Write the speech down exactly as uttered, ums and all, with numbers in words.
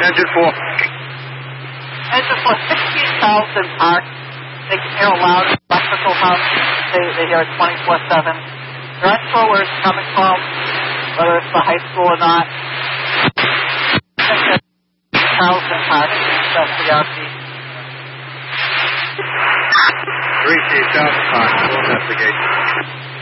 engine four. Engine four, sixteen thousand Park. They can hear loud electrical house. They, they hear it twenty-four seven. They're unsure where it's coming from, whether it's the high school or not. Thousand Park, that's the R C. three C Thousand Park, full investigation.